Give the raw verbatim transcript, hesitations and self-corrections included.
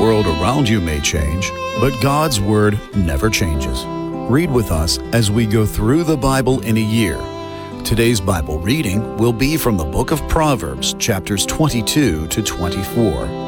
world around you may change, but God's Word never changes. Read with us as we go through the Bible in a year. Today's Bible reading will be from the book of Proverbs, chapters twenty-two to twenty-four.